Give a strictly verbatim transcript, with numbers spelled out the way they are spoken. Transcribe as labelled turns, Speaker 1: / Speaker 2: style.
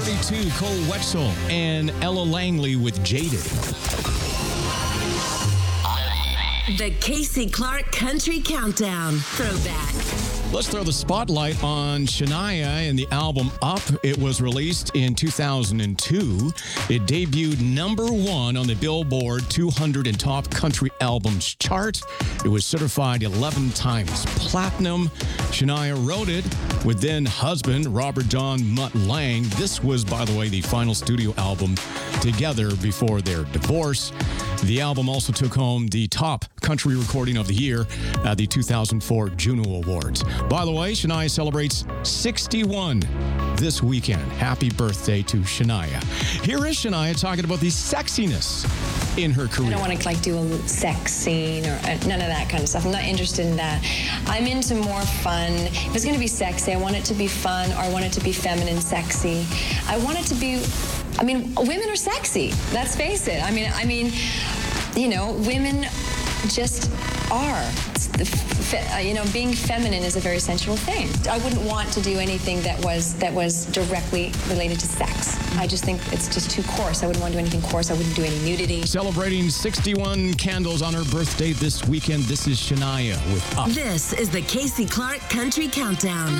Speaker 1: thirty-two, Cole Wetzel and Ella Langley with Jaded.
Speaker 2: The Casey Clark Country Countdown Throwback.
Speaker 1: Let's throw the spotlight on Shania and the album Up. It was released in two thousand two. It debuted number one on the Billboard two hundred and Top Country Albums chart. It was certified eleven times platinum. Shania wrote it with then husband Robert John Mutt Lang. This was, by the way, the final studio album together before their divorce. The album also took home the top country recording of the year at the two thousand four Juno Awards. By the way, Shania celebrates sixty-one this weekend. Happy birthday to Shania. Here is Shania talking about the sexiness in her career.
Speaker 3: I don't want to like do a sex scene or uh, none of that kind of stuff. I'm not interested in that. I'm into more fun. If it's going to be sexy, I want it to be fun, or I want it to be feminine sexy. I want it to be, I mean, women are sexy. Let's face it. I mean, I mean, you know, women just are. It's the, fe- you know, being feminine is a very sensual thing. I wouldn't want to do anything that was that was directly related to sex. I just think it's just too coarse. I wouldn't want to do anything coarse. I wouldn't do any nudity.
Speaker 1: Celebrating sixty-one candles on her birthday this weekend. This is Shania with Up.
Speaker 2: This is the Casey Clark Country Countdown.